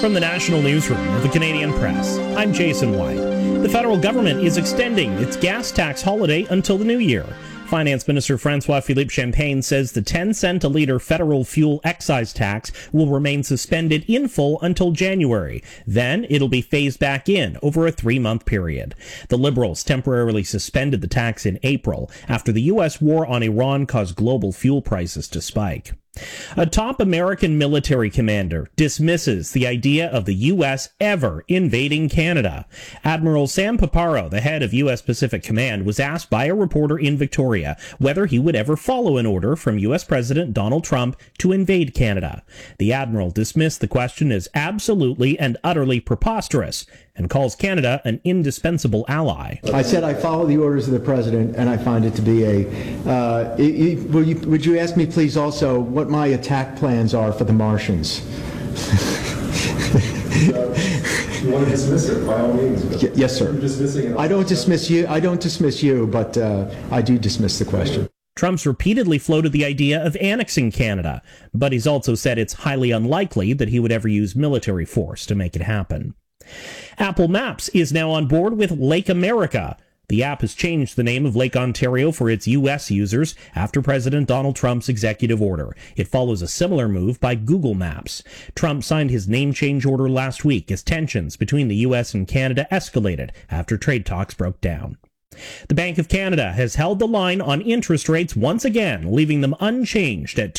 From the National Newsroom of the Canadian Press, I'm Jason White. The federal government is extending its gas tax holiday until the new year. Finance Minister François-Philippe Champagne says the 10-cent a litre federal fuel excise tax will remain suspended in full until January. Then it'll be phased back in over a 3-month period. The Liberals temporarily suspended the tax in April after the U.S. war on Iran caused global fuel prices to spike. A top American military commander dismisses the idea of the U.S. ever invading Canada. Admiral Sam Paparo, the head of U.S. Pacific Command, was asked by a reporter in Victoria whether he would ever follow an order from U.S. President Donald Trump to invade Canada. The admiral dismissed the question as absolutely and utterly preposterous and calls Canada an indispensable ally. I said I follow the orders of the president, and I find it to be would you ask me, please, also what my attack plans are for the Martians? You want to dismiss it, by all means. Yes, sir. I don't dismiss you, but I do dismiss the question. Trump's repeatedly floated the idea of annexing Canada, but he's also said it's highly unlikely that he would ever use military force to make it happen. Apple Maps is now on board with Lake America. The app has changed the name of Lake Ontario for its U.S. users after President Donald Trump's executive order. It follows a similar move by Google Maps. Trump signed his name change order last week as tensions between the U.S. and Canada escalated after trade talks broke down. The Bank of Canada has held the line on interest rates once again, leaving them unchanged at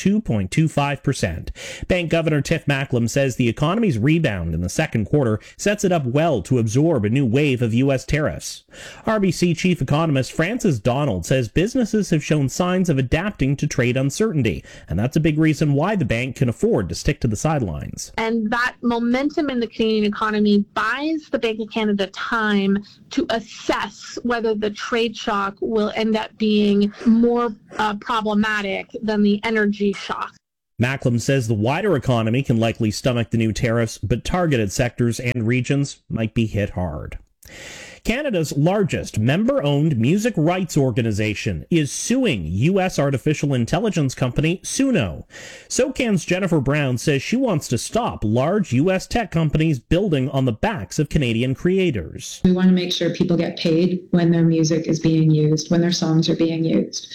2.25%. Bank Governor Tiff Macklem says the economy's rebound in the second quarter sets it up well to absorb a new wave of U.S. tariffs. RBC chief economist Francis Donald says businesses have shown signs of adapting to trade uncertainty, and that's a big reason why the bank can afford to stick to the sidelines. And that momentum in the Canadian economy buys the Bank of Canada time to assess whether the trade shock will end up being more problematic than the energy shock. Macklem says the wider economy can likely stomach the new tariffs, but targeted sectors and regions might be hit hard. Canada's largest member-owned music rights organization is suing U.S. artificial intelligence company Suno. SOCAN's Jennifer Brown says she wants to stop large U.S. tech companies building on the backs of Canadian creators. We want to make sure people get paid when their music is being used, when their songs are being used.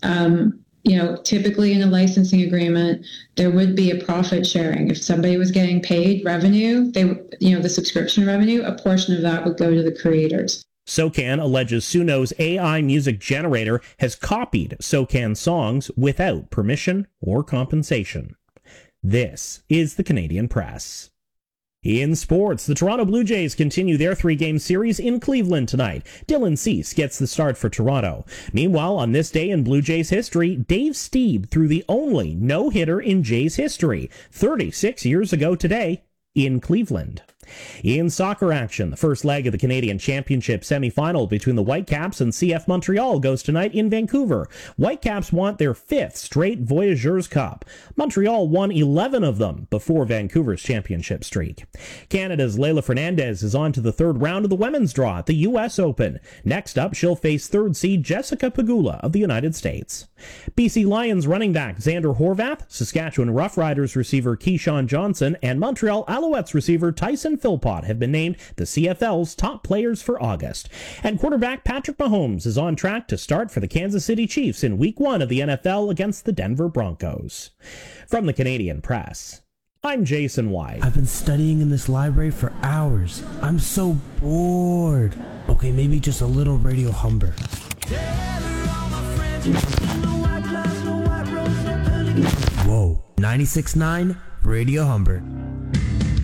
Typically in a licensing agreement, there would be a profit sharing. If somebody was getting paid revenue, the subscription revenue, a portion of that would go to the creators. SOCAN alleges Suno's AI music generator has copied SOCAN songs without permission or compensation. This is the Canadian Press. In sports, the Toronto Blue Jays continue their 3-game series in Cleveland tonight. Dylan Cease gets the start for Toronto. Meanwhile, on this day in Blue Jays history, Dave Stieb threw the only no-hitter in Jays history, 36 years ago today, in Cleveland. In soccer action, the first leg of the Canadian Championship semi-final between the Whitecaps and CF Montreal goes tonight in Vancouver. Whitecaps want their 5th straight Voyageurs Cup. Montreal won 11 of them before Vancouver's championship streak. Canada's Leylah Fernandez is on to the third round of the women's draw at the U.S. Open. Next up, she'll face third seed Jessica Pegula of the United States. BC Lions running back Xander Horvath, Saskatchewan Roughriders receiver Keyshawn Johnson, and Montreal Alouettes receiver Tyson Philpott have been named the CFL's top players for August. And quarterback Patrick Mahomes is on track to start for the Kansas City Chiefs in Week 1 of the NFL against the Denver Broncos. From the Canadian Press, I'm Jason White. I've been studying in this library for hours. I'm so bored. Okay, maybe just a little Radio Humber. Whoa, 96.9 Radio Humber.